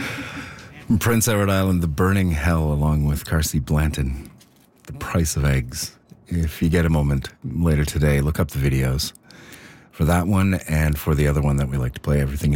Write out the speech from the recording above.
From Prince Edward Island, The Burning Hell, along with Carsey Blanton, The Price of Eggs. If you get a moment later today, look up the videos for that one and for the other one that we like to play, Everything